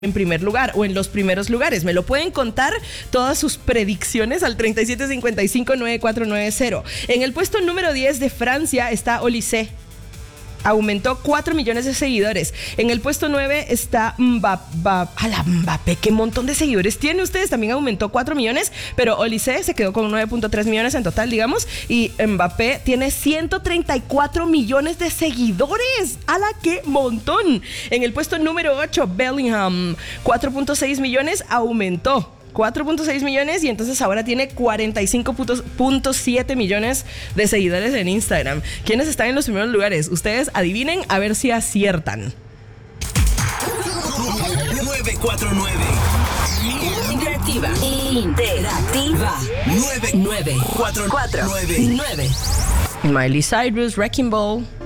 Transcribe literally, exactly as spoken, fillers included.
en primer lugar o en los primeros lugares. Me lo pueden contar todas sus predicciones al treinta y siete cincuenta y cinco noventa y cuatro noventa. En el puesto número diez de Francia está Olise. Aumentó cuatro millones de seguidores. En el puesto nueve está Mbappé. A la Mbappé, qué montón de seguidores tiene ustedes. También aumentó cuatro millones, pero Olise se quedó con nueve punto tres millones en total, digamos. Y Mbappé tiene ciento treinta y cuatro millones de seguidores. ¡A la qué montón! En el puesto número ocho, Bellingham, cuatro punto seis millones, aumentó cuatro punto seis millones y entonces ahora tiene cuarenta y cinco punto siete millones de seguidores en Instagram. ¿Quiénes están en los primeros lugares? Ustedes adivinen a ver si aciertan. nueve cuatro nueve Interactiva. Interactiva. nueve nueve cuatro cuatro nueve Miley Cyrus, Wrecking Ball.